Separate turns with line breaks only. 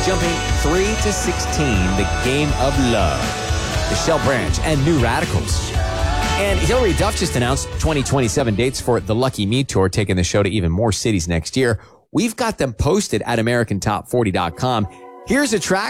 Jumping 3 to 16, The Game of Love. Michelle Branch and New Radicals. And Hilary Duff just announced 2027 dates for the Lucky Me Tour, taking the show to even more cities next year. We've got them posted at AmericanTop40.com. Here's a track